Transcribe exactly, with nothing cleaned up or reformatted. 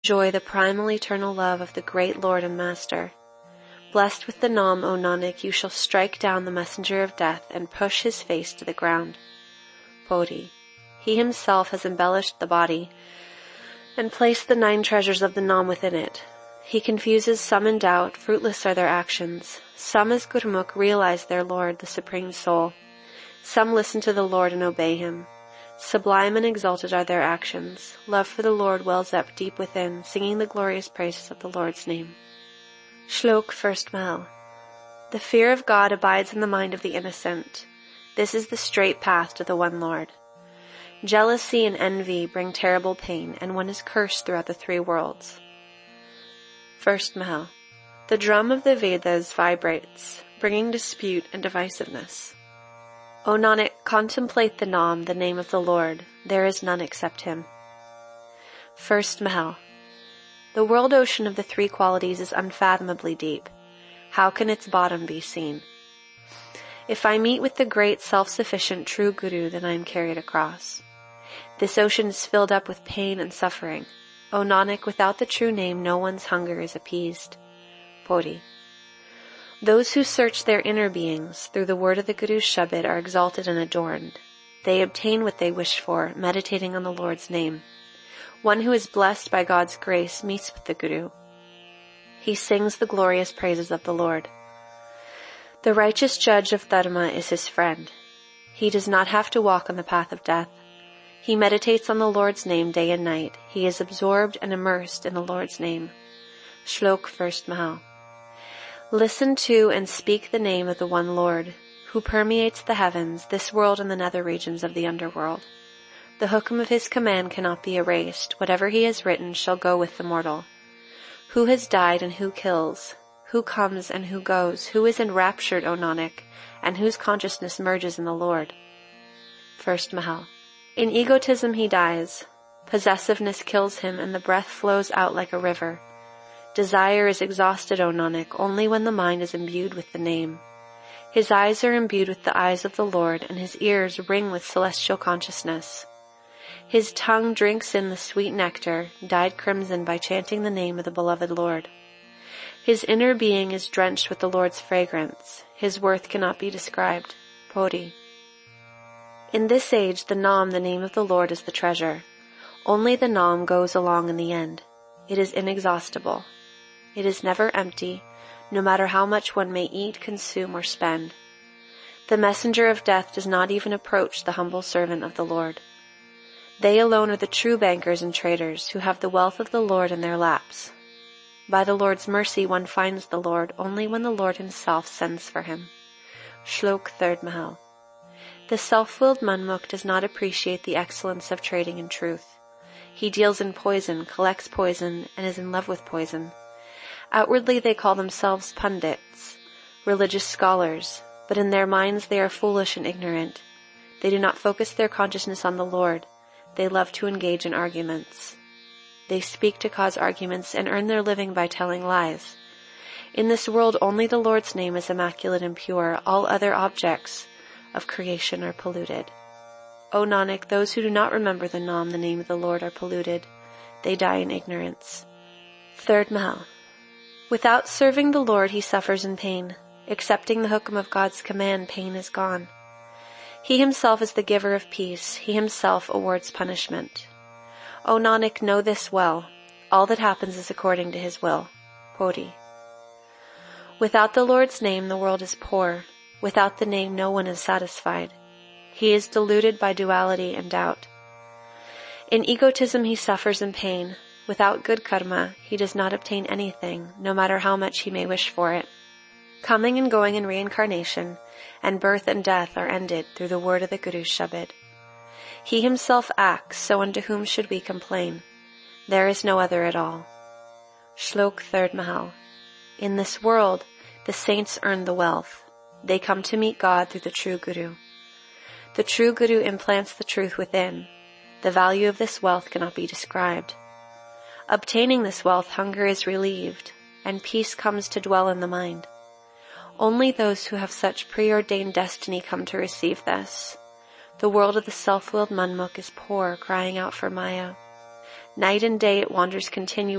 enjoy the primal eternal love of the great Lord and Master. Blessed with the Nam, O Nanak, you shall strike down the messenger of death and push his face to the ground. Bodhi. He himself has embellished the body and placed the nine treasures of the Nam within it. He confuses some in doubt, fruitless are their actions. Some as Gurmukh realize their Lord, the Supreme Soul. Some listen to the Lord and obey him. Sublime and exalted are their actions. Love for the Lord wells up deep within, singing the glorious praises of the Lord's name. Shlok First Mahal. The fear of God abides in the mind of the innocent. This is the straight path to the One Lord. Jealousy and envy bring terrible pain, and one is cursed throughout the three worlds. First Mahal. The drum of the Vedas vibrates, bringing dispute and divisiveness. O Nanak, contemplate the Nam, the name of the Lord. There is none except him. First Mahal. The world ocean of the three qualities is unfathomably deep. How can its bottom be seen? If I meet with the great self-sufficient true Guru, then I am carried across. This ocean is filled up with pain and suffering. O Nanak, without the true name, no one's hunger is appeased. Bodhi. Those who search their inner beings through the word of the Guru's Shabad are exalted and adorned. They obtain what they wish for, meditating on the Lord's name. One who is blessed by God's grace meets with the Guru. He sings the glorious praises of the Lord. The righteous judge of Dharma is his friend. He does not have to walk on the path of death. He meditates on the Lord's name day and night. He is absorbed and immersed in the Lord's name. Shlok First Mahal. Listen to and speak the name of the one Lord, who permeates the heavens, this world and the nether regions of the underworld. The hukam of his command cannot be erased. Whatever he has written shall go with the mortal. Who has died and who kills? Who comes and who goes? Who is enraptured, O Nanak, and whose consciousness merges in the Lord? First Mahal. In egotism he dies. Possessiveness kills him, and the breath flows out like a river. Desire is exhausted, O Nanak, only when the mind is imbued with the name. His eyes are imbued with the eyes of the Lord, and his ears ring with celestial consciousness. His tongue drinks in the sweet nectar, dyed crimson by chanting the name of the beloved Lord. His inner being is drenched with the Lord's fragrance. His worth cannot be described. Bodhi. In this age, the Nam, the name of the Lord, is the treasure. Only the Nam goes along in the end. It is inexhaustible. It is never empty, no matter how much one may eat, consume, or spend. The messenger of death does not even approach the humble servant of the Lord. They alone are the true bankers and traders who have the wealth of the Lord in their laps. By the Lord's mercy one finds the Lord only when the Lord himself sends for him. Shlok Third Mahal. The self-willed Manmukh does not appreciate the excellence of trading in truth. He deals in poison, collects poison, and is in love with poison. Outwardly they call themselves pundits, religious scholars, but in their minds they are foolish and ignorant. They do not focus their consciousness on the Lord. They love to engage in arguments. They speak to cause arguments and earn their living by telling lies. In this world only the Lord's name is immaculate and pure. All other objects of creation are polluted. O Nanak, those who do not remember the Nam, the name of the Lord, are polluted. They die in ignorance. Third Mahal. Without serving the Lord he suffers in pain. Accepting the hukam of God's command, pain is gone. He himself is the giver of peace. He himself awards punishment. O Nanak, know this well. All that happens is according to his will. Bodhi. Without the Lord's name the world is poor. Without the name no one is satisfied. He is deluded by duality and doubt. In egotism he suffers in pain. Without good karma he does not obtain anything, no matter how much he may wish for it. Coming and going in reincarnation, and birth and death are ended through the word of the Guru's Shabad. He himself acts, so unto whom should we complain? There is no other at all. Shlok Third Mahal. In this world, the saints earn the wealth. They come to meet God through the true Guru. The true Guru implants the truth within. The value of this wealth cannot be described. Obtaining this wealth, hunger is relieved, and peace comes to dwell in the mind. Only those who have such preordained destiny come to receive this. The world of the self-willed Manmukh is poor, crying out for Maya. Night and day it wanders continually.